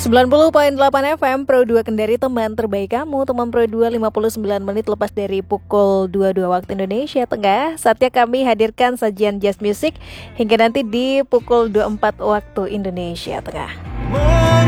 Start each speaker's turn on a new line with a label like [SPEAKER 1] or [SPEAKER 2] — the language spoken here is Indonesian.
[SPEAKER 1] 90.8 FM Pro 2 Kendari, teman terbaik kamu. Teman Pro 2, 59 menit lepas dari pukul 22 waktu Indonesia Tengah. Saatnya kami hadirkan sajian jazz music hingga nanti di pukul 24 waktu Indonesia Tengah.